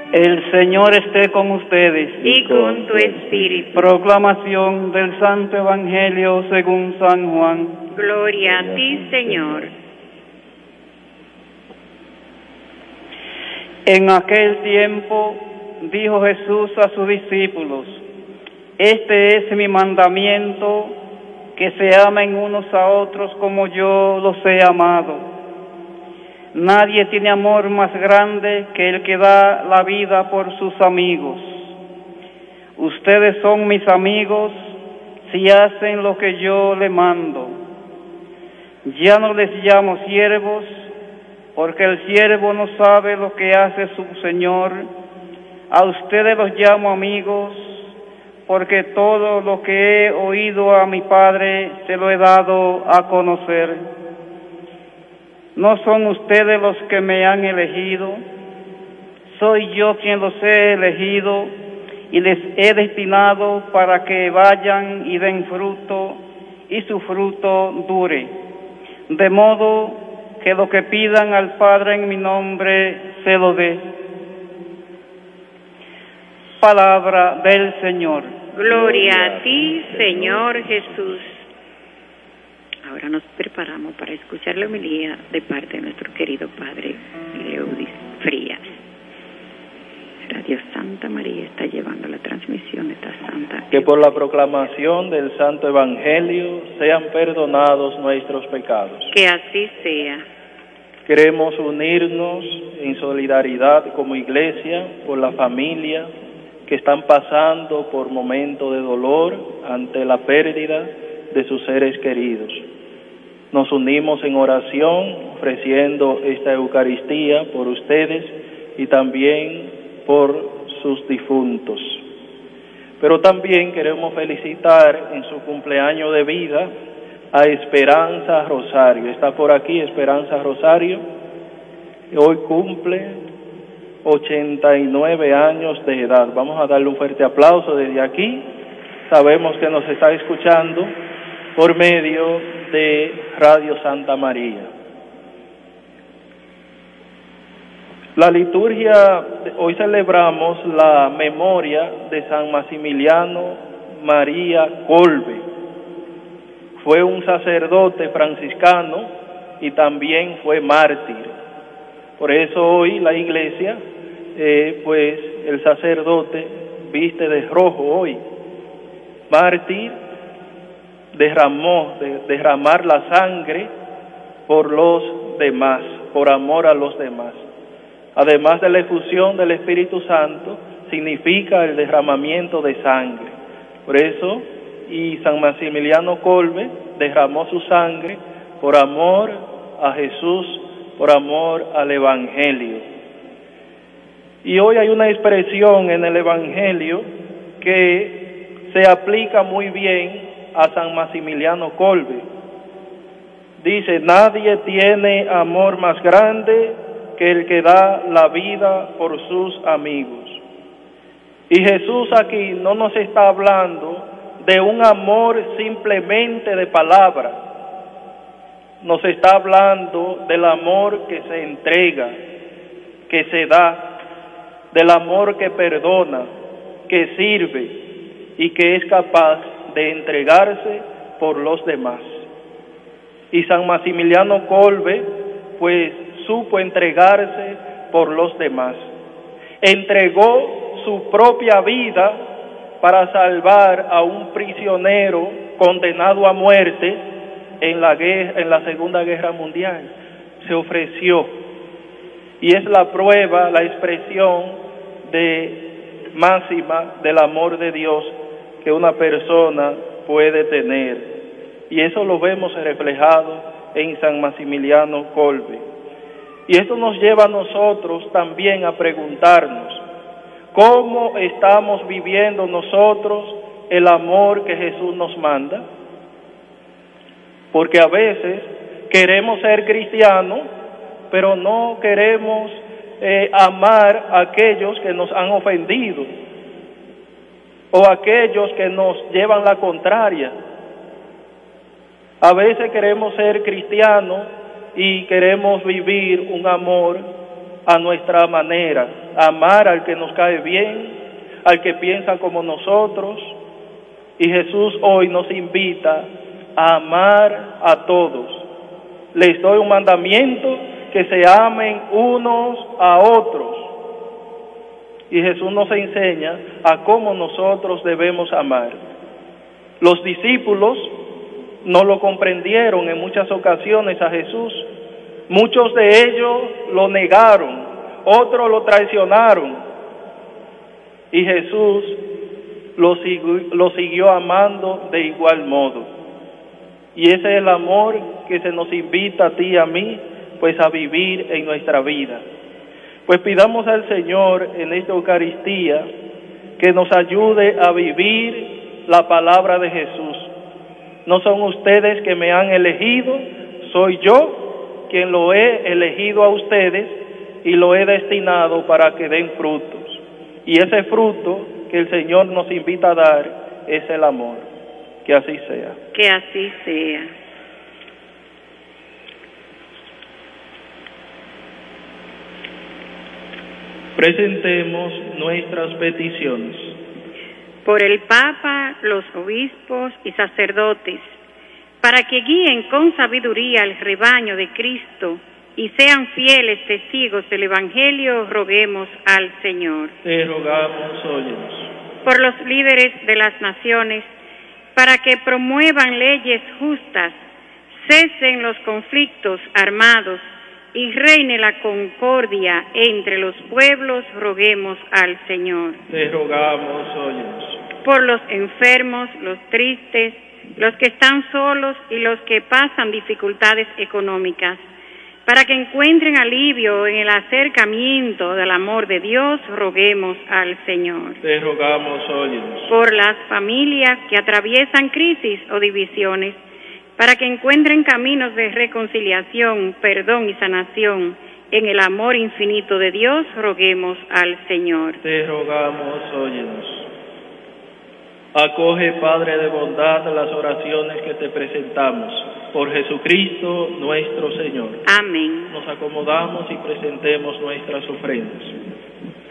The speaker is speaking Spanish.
El Señor esté con ustedes. Y con tu espíritu. Proclamación del Santo Evangelio según San Juan. Gloria a ti, Señor. En aquel tiempo dijo Jesús a sus discípulos: Este es mi mandamiento, que se amen unos a otros como yo los he amado. Nadie tiene amor más grande que el que da la vida por sus amigos. Ustedes son mis amigos si hacen lo que yo les mando. Ya no les llamo siervos, porque el siervo no sabe lo que hace su Señor. A ustedes los llamo amigos, porque todo lo que he oído a mi Padre se lo he dado a conocer. No son ustedes los que me han elegido, soy yo quien los he elegido y les he destinado para que vayan y den fruto, y su fruto dure, de modo que lo que pidan al Padre en mi nombre se lo dé. Palabra del Señor. Gloria a ti, Señor Jesús. Ahora nos preparamos para escuchar la homilía de parte de nuestro querido Padre Leudis Frías. Radio Santa María está llevando la transmisión de esta santa. Que por la proclamación del Santo Evangelio sean perdonados nuestros pecados. Que así sea. Queremos unirnos en solidaridad como iglesia por la familia que están pasando por momentos de dolor ante la pérdida de sus seres queridos. Nos unimos en oración ofreciendo esta Eucaristía por ustedes y también por sus difuntos. Pero también queremos felicitar en su cumpleaños de vida a Esperanza Rosario. Está por aquí Esperanza Rosario. Hoy cumple 89 años de edad. Vamos a darle un fuerte aplauso desde aquí. Sabemos que nos está escuchando por medio de Radio Santa María. La liturgia, hoy celebramos la memoria de San Maximiliano María Kolbe. Fue un sacerdote franciscano y también fue mártir. Por eso hoy la iglesia, pues el sacerdote viste de rojo hoy. Mártir, derramar la sangre por los demás, por amor a los demás. Además de la efusión del Espíritu Santo, significa el derramamiento de sangre. Por eso, y San Maximiliano Kolbe derramó su sangre por amor a Jesús, por amor al Evangelio. Y hoy hay una expresión en el Evangelio que se aplica muy bien a San Maximiliano Kolbe. Dice: nadie tiene amor más grande que el que da la vida por sus amigos. Y Jesús aquí no nos está hablando de un amor simplemente de palabra. Nos está hablando del amor que se entrega, que se da, del amor que perdona, que sirve y que es capaz de entregarse por los demás. Y San Maximiliano Kolbe, pues, supo entregarse por los demás. Entregó su propia vida para salvar a un prisionero condenado a muerte en la Segunda Guerra Mundial. Se ofreció. Y es la prueba, la expresión máxima del amor de Dios que una persona puede tener. Y eso lo vemos reflejado en San Maximiliano Kolbe. Y esto nos lleva a nosotros también a preguntarnos: ¿cómo estamos viviendo nosotros el amor que Jesús nos manda? Porque a veces queremos ser cristianos, pero no queremos amar a aquellos que nos han ofendido o a aquellos que nos llevan la contraria. A veces queremos ser cristianos y queremos vivir un amor a nuestra manera, amar al que nos cae bien, al que piensa como nosotros. Y Jesús hoy nos invita a amar a todos. Les doy un mandamiento, que se amen unos a otros. Y Jesús nos enseña a cómo nosotros debemos amar. Los discípulos no lo comprendieron en muchas ocasiones a Jesús. Muchos de ellos lo negaron, otros lo traicionaron. Y Jesús lo siguió amando de igual modo. Y ese es el amor que se nos invita a ti y a mí, pues a vivir en nuestra vida. Pues pidamos al Señor en esta Eucaristía que nos ayude a vivir la palabra de Jesús. No son ustedes que me han elegido, soy yo quien lo he elegido a ustedes y lo he destinado para que den frutos. Y ese fruto que el Señor nos invita a dar es el amor. Que así sea. Que así sea. Presentemos nuestras peticiones. Por el Papa, los obispos y sacerdotes, para que guíen con sabiduría al rebaño de Cristo y sean fieles testigos del Evangelio, roguemos al Señor. Te rogamos, óyenos. Por los líderes de las naciones, para que promuevan leyes justas, cesen los conflictos armados y reine la concordia entre los pueblos, roguemos al Señor. Te rogamos, óyenos. Por los enfermos, los tristes, los que están solos y los que pasan dificultades económicas, para que encuentren alivio en el acercamiento del amor de Dios, roguemos al Señor. Te rogamos, óyenos. Por las familias que atraviesan crisis o divisiones, para que encuentren caminos de reconciliación, perdón y sanación en el amor infinito de Dios, roguemos al Señor. Te rogamos, óyenos. Acoge, Padre de bondad, las oraciones que te presentamos. Por Jesucristo nuestro Señor. Amén. Nos acomodamos y presentemos nuestras ofrendas.